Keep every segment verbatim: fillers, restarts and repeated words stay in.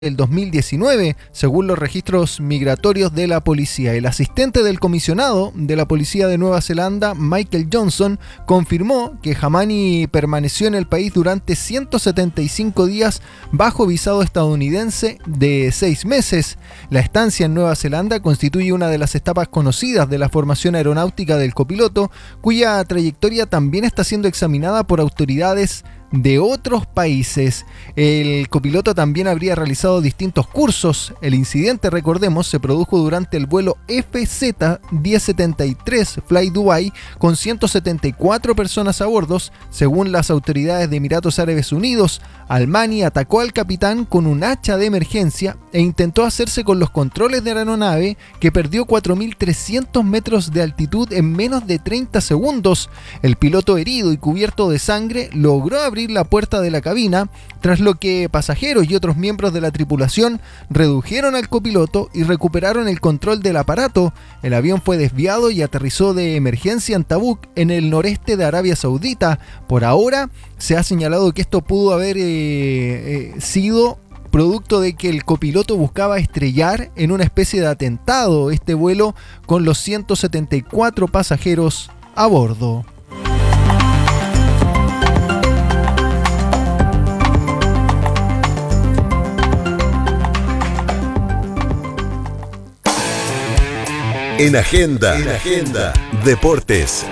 del dos mil diecinueve, según los registros migratorios de la policía. El asistente del comisionado de la policía de Nueva Zelanda, Michael Johnson, confirmó que Dlamini permaneció en el país durante ciento setenta y cinco días bajo visado estadounidense de seis meses. La estancia en Nueva Zelanda constituye una de las etapas conocidas de la formación aeronáutica del copiloto, cuya trayectoria también está siendo examinada por autoridades de otros países. El copiloto también habría realizado distintos cursos. El incidente, recordemos, se produjo durante el vuelo F Z diez setenta y tres Fly Dubai con ciento setenta y cuatro personas a bordo. Según las autoridades de Emiratos Árabes Unidos, Dlamini atacó al capitán con un hacha de emergencia e intentó hacerse con los controles de la aeronave, que perdió cuatro mil trescientos metros de altitud en menos de treinta segundos. El piloto, herido y cubierto de sangre, logró abrir la puerta de la cabina, tras lo que pasajeros y otros miembros de la tripulación redujeron al copiloto y recuperaron el control del aparato. El avión fue desviado y aterrizó de emergencia en Tabuk, en el noreste de Arabia Saudita. Por ahora se ha señalado que esto pudo haber eh, eh, sido producto de que el copiloto buscaba estrellar en una especie de atentado este vuelo con los ciento setenta y cuatro pasajeros a bordo. En Agenda, en Agenda, Deportes.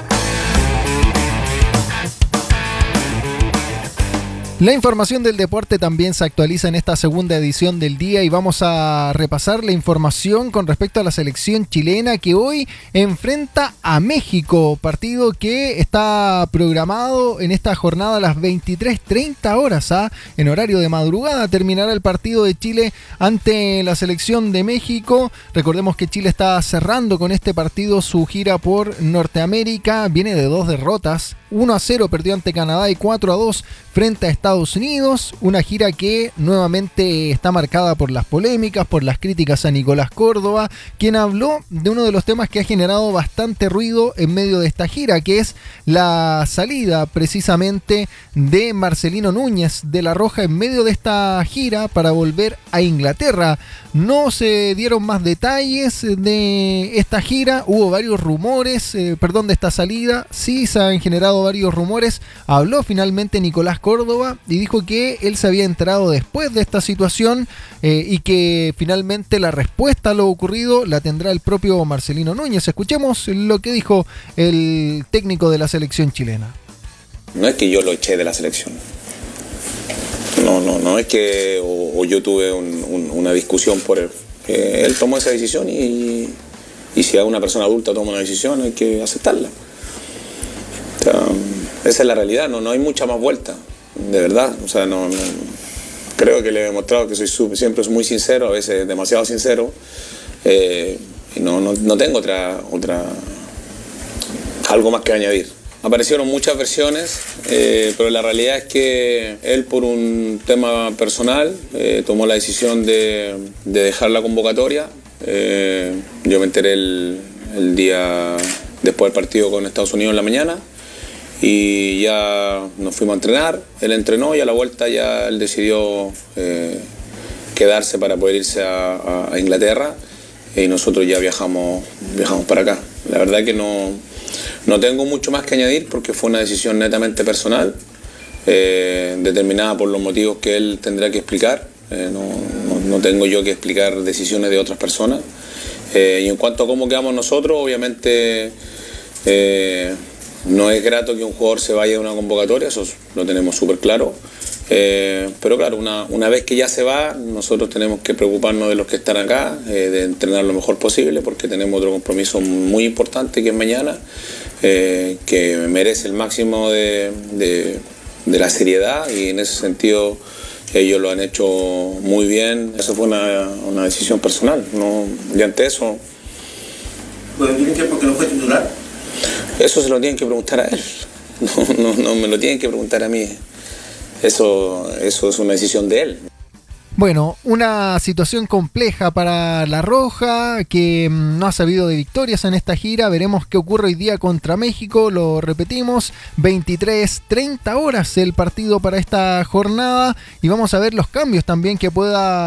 La información del deporte también se actualiza en esta segunda edición del día y vamos a repasar la información con respecto a la selección chilena, que hoy enfrenta a México, partido que está programado en esta jornada a las veintitrés treinta horas, ¿ah? En horario de madrugada terminará el partido de Chile ante la selección de México. Recordemos que Chile está cerrando con este partido su gira por Norteamérica, viene de dos derrotas. uno a cero perdió ante Canadá y cuatro a dos frente a Estados Unidos. Una gira que nuevamente está marcada por las polémicas, por las críticas a Nicolás Córdoba, quien habló de uno de los temas que ha generado bastante ruido en medio de esta gira, que es la salida precisamente de Marcelino Núñez de La Roja en medio de esta gira para volver a Inglaterra. No se dieron más detalles de esta gira, hubo varios rumores, eh, perdón, de esta salida. Sí, se han generado varios rumores. Habló finalmente Nicolás Córdoba y dijo que él se había enterado después de esta situación eh, y que finalmente la respuesta a lo ocurrido la tendrá el propio Marcelino Núñez. Escuchemos lo que dijo el técnico de la selección chilena. No es que yo lo eché de la selección. No, no, no es que o, o yo tuve un, un, una discusión por él. Eh, él tomó esa decisión y, y si una persona adulta toma una decisión hay que aceptarla. O sea, esa es la realidad, no, no hay mucha más vuelta, de verdad. O sea, no, no creo que le he demostrado que soy super, siempre muy sincero, a veces demasiado sincero, eh, y no, no, no tengo otra, otra algo más que añadir. Aparecieron muchas versiones, eh, pero la realidad es que él, por un tema personal, eh, tomó la decisión de, de dejar la convocatoria. Eh, yo me enteré el, el día después del partido con Estados Unidos en la mañana y ya nos fuimos a entrenar. Él entrenó y a la vuelta ya él decidió eh, quedarse para poder irse a, a, a Inglaterra, y nosotros ya viajamos, viajamos para acá. La verdad que no... No tengo mucho más que añadir porque fue una decisión netamente personal, eh, determinada por los motivos que él tendrá que explicar. Eh, no, no, no tengo yo que explicar decisiones de otras personas. Eh, y en cuanto a cómo quedamos nosotros, obviamente eh, no es grato que un jugador se vaya de una convocatoria, eso lo tenemos súper claro. Eh, pero claro, una, una vez que ya se va, nosotros tenemos que preocuparnos de los que están acá, eh, de entrenar lo mejor posible, porque tenemos otro compromiso muy importante que es mañana, eh, que merece el máximo de, de, de la seriedad, y en ese sentido ellos lo han hecho muy bien. Eso fue una, una decisión personal, ¿no? Y ante eso... ¿Pueden decir que por qué no fue titular? Eso se lo tienen que preguntar a él, no, no, no me lo tienen que preguntar a mí. Eso, eso es una decisión de él. Bueno, una situación compleja para La Roja, que no ha sabido de victorias en esta gira. Veremos qué ocurre hoy día contra México. Lo repetimos, veintitrés treinta horas el partido para esta jornada. Y vamos a ver los cambios también que pueda